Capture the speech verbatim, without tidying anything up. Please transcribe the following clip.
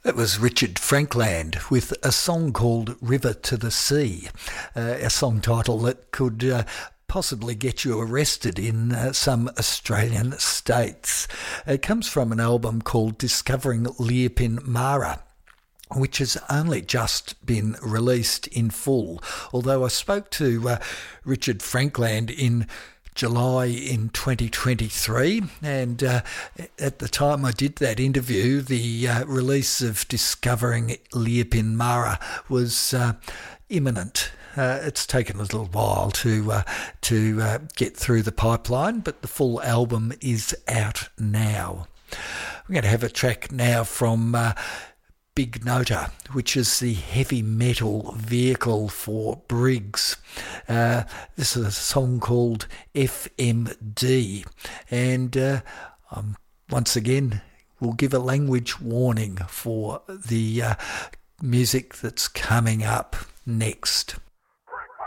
That was Richard Frankland with a song called River to the Sea, uh, a song title that could uh, possibly get you arrested in uh, some Australian states. It comes from an album called Discovering Liepin Mara, which has only just been released in full, although I spoke to uh, Richard Frankland in July in twenty twenty-three, and uh, at the time I did that interview, the uh, release of Discovering Liepin Mara was uh, imminent. Uh, it's taken a little while to uh, to uh, get through the pipeline, but the full album is out now. We're going to have a track now from Uh, Big Noter, which is the heavy metal vehicle for Briggs. Uh, this is a song called F M D, and uh, um, once again we'll give a language warning for the uh, music that's coming up next.